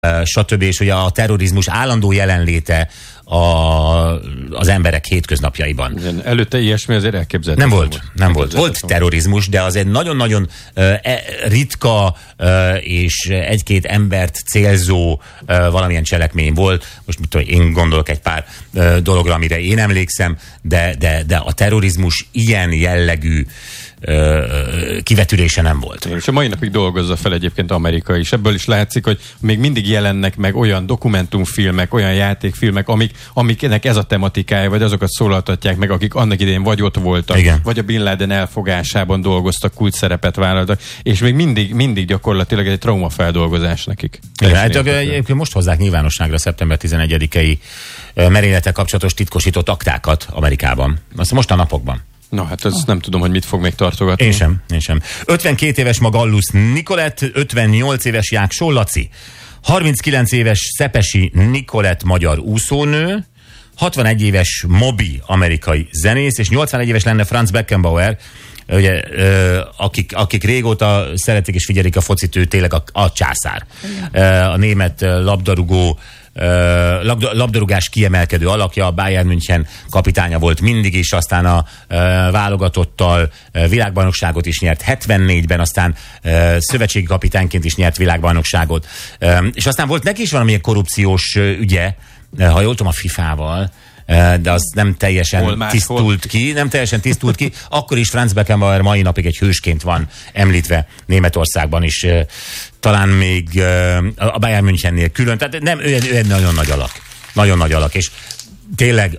stb. És ugye a terrorizmus állandó jelenléte az emberek hétköznapjaiban. Igen, előtte ilyesmi azért elképzelhető. Nem volt. Volt terrorizmus, de az egy nagyon-nagyon ritka és egy-két embert célzó valamilyen cselekmény volt. Most mit tudom, én gondolok egy pár dologra, amire én emlékszem, de a terrorizmus ilyen jellegű kivetülése nem volt. És a mai napig dolgozza fel egyébként Amerika is. Ebből is látszik, hogy még mindig jelennek meg olyan dokumentumfilmek, olyan játékfilmek, amiknek ez a tematikája, vagy azokat szólaltatják meg, akik annak idején vagy ott voltak, igen, vagy a Bin Laden elfogásában dolgoztak, kulcs szerepet vállaltak, és még mindig gyakorlatilag egy traumafeldolgozás nekik. Hát, most hozzák nyilvánosságra szeptember 11-i merénylettel kapcsolatos titkosított aktákat Amerikában. Azt most a napokban. Na hát ezt nem tudom, hogy mit fog még tartogatni. Én sem. 52 éves Magallus Nikolett, 58 éves Jáksó Laci, 39 éves Szepesi Nikolett magyar úszónő, 61 éves Moby amerikai zenész, és 81 éves lenne Franz Beckenbauer, ugye, akik régóta szeretik és figyelik a focit, ő tényleg a császár. A német labdarúgás kiemelkedő alakja, a Bayern München kapitánya volt mindig is, aztán a válogatottal világbajnokságot is nyert 74-ben, aztán szövetségi kapitányként is nyert világbajnokságot. És aztán volt neki is valamilyen korrupciós ügye, ha jól tudom, a FIFA-val, de az nem teljesen tisztult ki. Akkor is Franz Beckenbauer mai napig egy hősként van említve Németországban is, talán még a Bayern Münchennél külön. Tehát nem, ő egy nagyon nagy alak. Nagyon nagy alak, és tényleg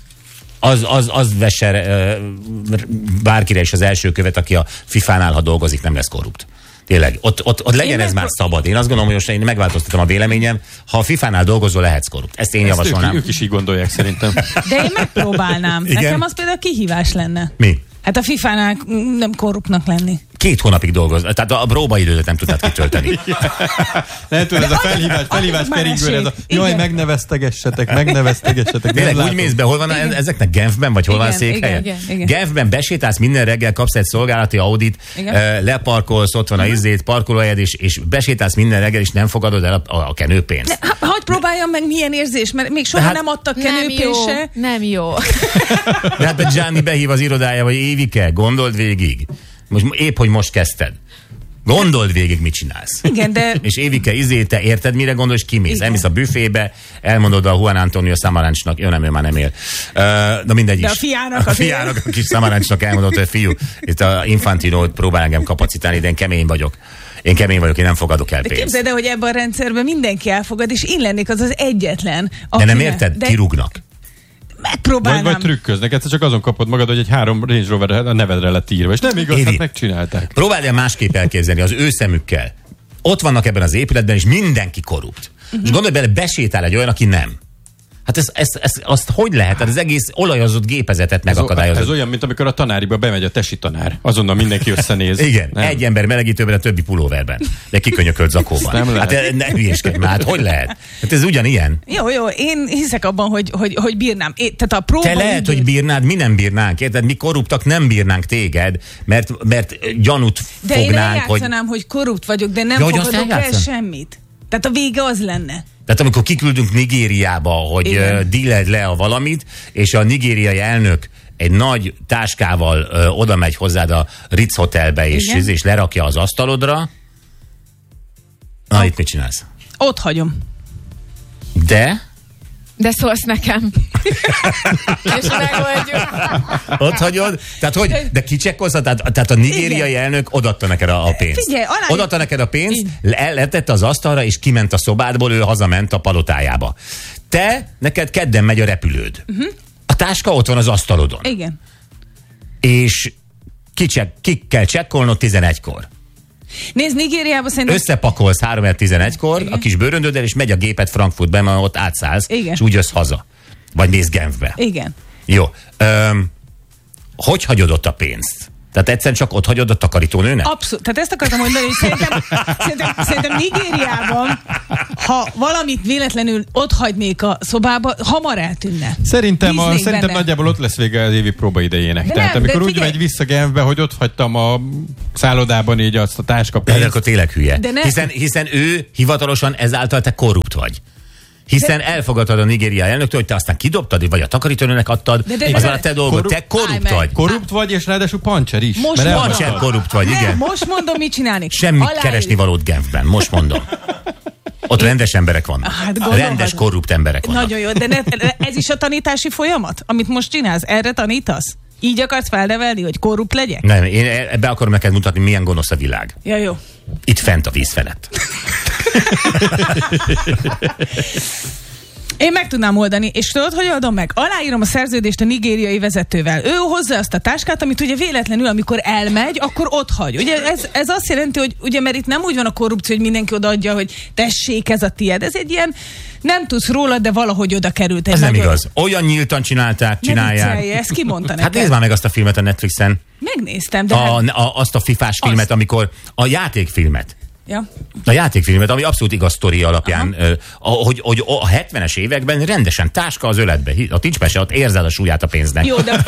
az vesse bárkire is az első követ, aki a FIFA-nál, ha dolgozik, nem lesz korrupt. Tényleg, ott legyen ez már szabad. Én azt gondolom, hogy most én megváltoztatom a véleményem. Ha a FIFA-nál dolgozol, lehetsz korrupt. Ezt én javasolnám. Ők is így gondolják szerintem. De én megpróbálnám. Igen? Nekem az például kihívás lenne. Mi? Hát a FIFA-nál nem korruptnak lenni. 2 hónapig dolgoz. Tehát a próbaidőt nem tudtad kitölteni. Lehet, hogy ez a felhívás keringőre, ez a jaj, megneveztegessetek. Tényleg úgy mész be, hol van ezeknek Genfben, vagy hol van a székhelye? Igen. Genfben besétálsz minden reggel, kapsz egy szolgálati Audit, leparkolsz, ott van a parkolóhelyed, és besétálsz minden reggel, és nem fogadod el a kenőpénzt. Hadd próbáljam meg, milyen érzés, mert még soha nem adtak kenőpénzt se. Nem jó. De hát Gianni behív az irodájába, hogy Évike, gondold végig. Most épp, hogy most kezdted. Gondold végig, mit csinálsz. Igen, de... És Évike, te érted, mire gondolsz, és kimész. Elmész a büfébe, elmondod a Juan Antonio Samarancsnak, ő már nem él. De mindegy is. De a fiának, a kis Samarancsnak elmondod, hogy fiú, itt a Infantino próbál engem kapacitálni, de én kemény vagyok, én nem fogadok el pénzt. Képzeld el, hogy ebben a rendszerben mindenki elfogad, és én lennék az egyetlen. De nem érted? Kirúgnak. Megpróbálnám. Vagy trükköznek, egyszer csak azon kapod magad, hogy egy 3 Range Rover a nevedre lett írva, és nem igaz, hát megcsinálták. Próbálj el másképp elképzelni az ő szemükkel. Ott vannak ebben az épületben, és mindenki korrupt. És gondolj bele, besétál egy olyan, aki nem. Hát azt hogy lehet? Hát az egész olajozott gépezetet megakadályozni. Ez olyan, mint amikor a tanáriba bemegy a tesi tanár. Azonnal mindenki összenéz. Igen, nem. Egy ember melegítőben, a többi pulóverben. De kikönyökölt zakóban. Hát ne hülyéskedj már, hát hogy lehet? Hát ez ugyanilyen. Jó, én hiszek abban, hogy bírnám. Tehát a próba... Te lehet, hogy bírnád, mi nem bírnánk, érted? Mi korruptak nem bírnánk téged, mert gyanút de fognánk, én eljátszanám, hogy korrupt vagyok, de nem fogadok el semmit. Tehát a vége az lenne. Tehát amikor kiküldünk Nigériába, hogy díleld le a valamit, és a nigériai elnök egy nagy táskával oda megy hozzád a Ritz Hotelbe, és lerakja az asztalodra, itt mit csinálsz? Ott hagyom. De szólsz nekem. És megoldjuk. Ott hagyod? Tehát hogy? De kicsekkolsz? Tehát a nigériai elnök odaadta neked a pénzt. Figyelj, odaadta neked a pénzt, letette az asztalra, és kiment a szobádból, ő hazament a palotájába. Neked kedden megy a repülőd. A táska ott van az asztalodon. Igen. És ki kell csekkolnod 11-kor. Nézd, Nigériában szerintem... Összepakolsz 3-11-kor a kis bőröndöddel, és megy a gépet Frankfurtbe, mert ott átszállsz, és úgy jössz haza. Vagy mész Genfbe. Igen. Jó. Hogy hagyod ott a pénzt? Tehát egyszerűen csak ott hagyod a takarítónőnek? Abszolút. Tehát ezt akartam mondani, hogy szerintem Nigériában, ha valamit véletlenül ott hagynék a szobába, hamar eltűnne. Szerintem nagyjából ott lesz vége az évi próbaidejének. Tehát amikor úgy megy vissza Genfbe, hogy ott hagytam a szállodában így azt a táskapénzt. De akkor tényleg hülye. Hiszen ő hivatalosan ezáltal te korrupt vagy. Hiszen elfogadtad a Nigéria elnöktől, hogy te aztán kidobtad, vagy a takarítónőnek adtad, az a te dolgod, te korrupt vagy. Korrupt vagy, és ráadásul pancser is. Pancser korrupt vagy, igen. Most mondom, mit csinálni. Semmi keresni valót Genfben, most mondom. Ott rendes emberek vannak. Rendes, korrupt emberek vannak. Nagyon jó, de ez is a tanítási folyamat, amit most csinálsz? Erre tanítasz? Így akarsz felnevelni, hogy korrupt legyek? Nem, én ebbe akarom neked mutatni, milyen gonosz a világ. Ja, jó. Itt fent a víz felett. Én meg tudnám oldani, és tudod, hogy oldom meg? Aláírom a szerződést a nigériai vezetővel. Ő hozza azt a táskát, amit ugye véletlenül, amikor elmegy, akkor ott hagy. Ugye ez azt jelenti, hogy ugye, mert itt nem úgy van a korrupció, hogy mindenki odaadja, hogy tessék, ez a tied. Ez egy ilyen, nem tudsz róla, de valahogy oda került. Ez nem igaz. Olyan nyíltan csinálják. Ezt ki mondta neked? Hát nézd már meg azt a filmet a Netflixen. Megnéztem, de... Azt a fifás filmet, amikor a játékfilmet. Ja. A játékfilmet, ami abszolút igaz sztori alapján, hogy a 70-es években rendesen táska az öletbe. A nincs mese, ott érzed a súlyát a pénznek. Jó, de...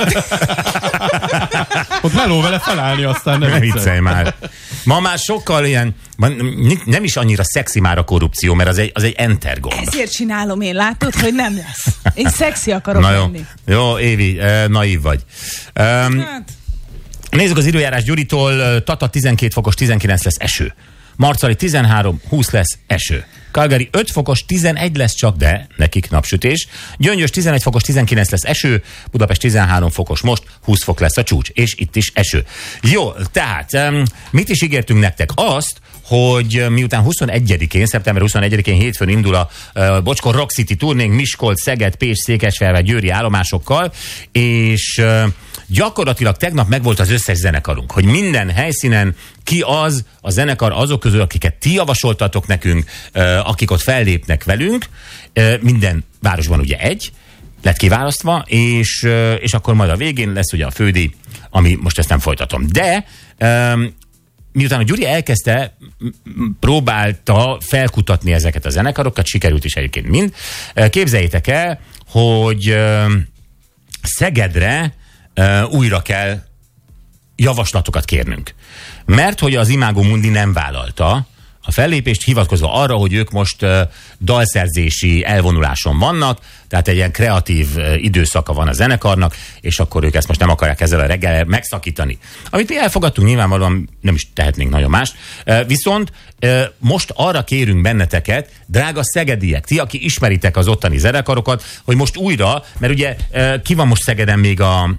ott meló vele felállni, aztán nem viccelj már. Ma már sokkal ilyen, nem is annyira szexi már a korrupció, mert az egy enter gomb. Ezért csinálom én, látod, hogy nem lesz. Én szexi akarok lenni. Jó, Évi, naív vagy. Nézzük az időjárás Gyuritól. Tata 12 fokos, 19 lesz eső. Marcali 13, 20 lesz eső. Calgary 5 fokos, 11 lesz csak, de nekik napsütés. Gyöngyös 11 fokos, 19 lesz eső. Budapest 13 fokos most, 20 fok lesz a csúcs, és itt is eső. Jó, tehát mit is ígértünk nektek? Azt, hogy miután 21-én, szeptember 21-én hétfőn indul a Bocskor Rock City turnénk Miskolc, Szeged, Pécs, Székesfehérvár, győri állomásokkal, és gyakorlatilag tegnap megvolt az összes zenekarunk, hogy minden helyszínen ki az a zenekar azok közül, akiket ti javasoltatok nekünk, akik ott fellépnek velünk. Minden városban ugye egy lett kiválasztva, és akkor majd a végén lesz ugye a fődíj, ami most ezt nem folytatom. De miután a Gyuri elkezdte, próbálta felkutatni ezeket a zenekarokat, sikerült is egyébként mind. Képzeljétek el, hogy Szegedre újra kell javaslatokat kérnünk. Mert hogy az Imago Mundi nem vállalta a fellépést, hivatkozva arra, hogy ők most dalszerzési elvonuláson vannak, tehát egy ilyen kreatív időszaka van a zenekarnak, és akkor ők ezt most nem akarják ezzel a reggel megszakítani. Amit mi elfogadtunk, nyilvánvalóan nem is tehetnénk nagyon mást. Viszont most arra kérünk benneteket, drága szegediek, ti, aki ismeritek az ottani zenekarokat, hogy most újra, mert ugye ki van most Szegeden még a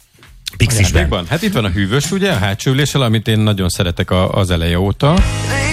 Pixisben. Hát itt van a Hűvös, ugye, a hátsó üléssel, amit én nagyon szeretek az eleje óta.